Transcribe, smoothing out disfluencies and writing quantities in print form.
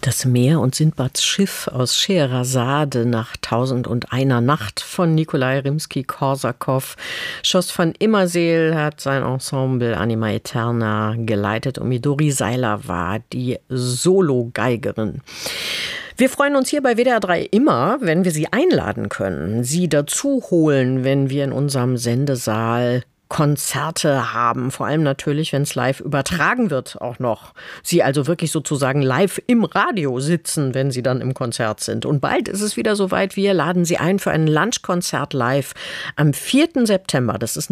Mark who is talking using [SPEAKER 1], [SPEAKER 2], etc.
[SPEAKER 1] Das Meer und Sindbads Schiff aus Scheherazade nach 1001 Nacht von Nikolai Rimski-Korsakow. Schoss van Immerseel hat sein Ensemble Anima Eterna geleitet und Midori Seiler war die Solo-Geigerin. Wir freuen uns hier bei WDR 3 immer, wenn wir Sie einladen können, Sie dazu holen, wenn wir in unserem Sendesaal Konzerte haben, vor allem natürlich, wenn es live übertragen wird auch noch. Sie also wirklich sozusagen live im Radio sitzen, wenn Sie dann im Konzert sind. Und bald ist es wieder soweit, wir laden Sie ein für ein Lunchkonzert live am 4. September. Das ist